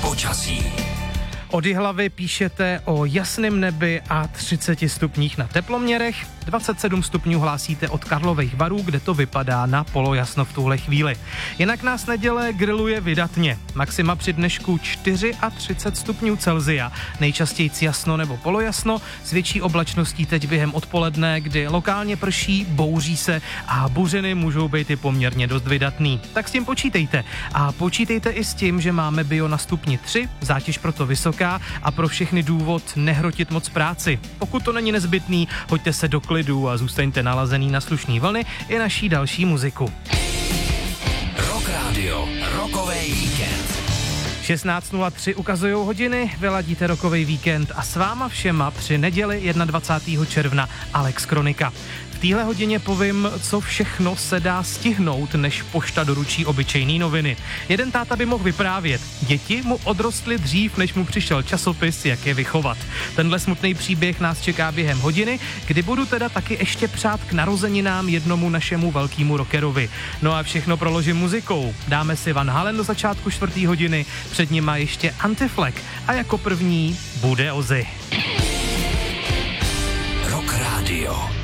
počasí. Od Jihlavy píšete o jasném nebi a 30 stupních na teploměrech. 27 stupňů hlásíte od Karlových Varů, kde to vypadá na polojasno v tuhle chvíli. Jinak nás neděle griluje vydatně. Maxima při dnešku 34 stupňů Celsia. Nejčastěji jasno nebo polojasno, s větší oblačností teď během odpoledne, kdy lokálně prší, bouří se a buřiny můžou být i poměrně dost vydatný. Tak s tím počítejte. A počítejte i s tím, že máme bio na stupni 3, zátěž proto vysoká a pro všechny důvod nehrotit moc práci. Pokud to není nezbytný, hoďte se do klidu a zůstaňte nalazený na slušný vlny i naší další muziku. Rock Radio, rokovej víkend. 16:03 ukazujou hodiny, vyladíte rokovej víkend a s váma všema při neděli 21. června Alex Kronika. V téhle hodině povím, co všechno se dá stihnout, než pošta doručí obyčejný noviny. Jeden táta by mohl vyprávět. Děti mu odrostly dřív, než mu přišel časopis, jak je vychovat. Tenhle smutný příběh nás čeká během hodiny, kdy budu teda taky ještě přát k narozeninám jednomu našemu velkému rockerovi. No a všechno proložím muzikou. Dáme si Van Halen do začátku 4. hodiny, před nima ještě Anti-Flag a jako první bude Ozzy. Rock Radio.